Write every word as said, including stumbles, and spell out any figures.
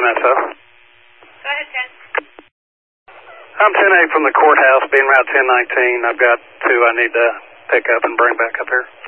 S O. Go ahead, ten. I'm ten eight from the courthouse, being Route ten nineteen. I've got two I need to pick up and bring back up here.